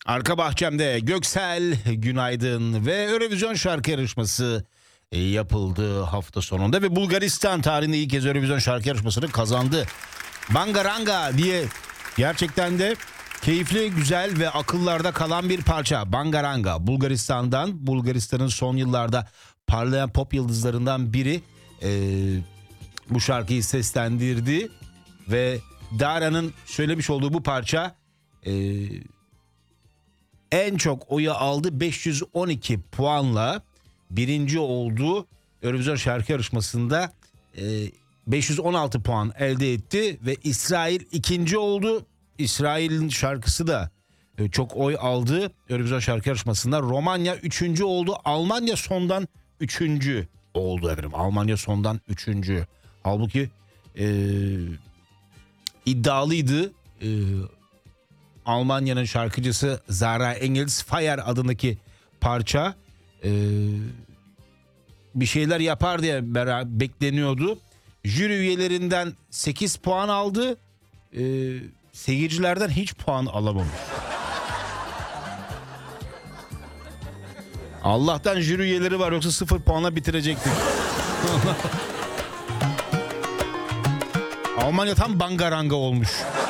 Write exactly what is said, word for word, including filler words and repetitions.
Arka bahçemde Göksel günaydın ve Eurovision şarkı yarışması yapıldı hafta sonunda ve Bulgaristan tarihinde ilk kez Eurovision şarkı yarışmasını kazandı. Bangaranga diye gerçekten de keyifli, güzel ve akıllarda kalan bir parça. Bangaranga, Bulgaristan'dan, Bulgaristan'ın son yıllarda parlayan pop yıldızlarından biri e, bu şarkıyı seslendirdi ve Dara'nın söylemiş olduğu bu parça e, en çok oyu aldı, beş yüz on iki puanla birinci oldu. Eurovision şarkı yarışmasında e, beş yüz on altı puan elde etti ve İsrail ikinci oldu. İsrail'in şarkısı da e, çok oy aldı Eurovision şarkı yarışmasında. Romanya üçüncü oldu. Almanya sondan üçüncü oldu efendim. Almanya sondan üçüncü. Halbuki e, iddialıydı. E, Almanya'nın şarkıcısı Zara Engels Fire adındaki parça e, bir şeyler yapar diye bekleniyordu. Jüri üyelerinden sekiz puan aldı. E, seyircilerden hiç puan alamamış. Allah'tan jüri üyeleri var, yoksa sıfır puana bitirecektik. Almanya tam bangaranga olmuş.